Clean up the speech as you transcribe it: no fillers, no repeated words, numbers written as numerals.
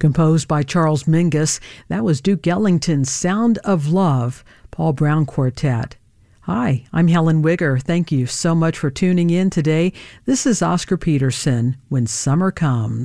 Composed by Charles Mingus, that was Duke Ellington's Sound of Love, Paul Brown Quartet. Hi, I'm Helen Wigger. Thank you so much for tuning in today. This is Oscar Peterson, When Summer Comes.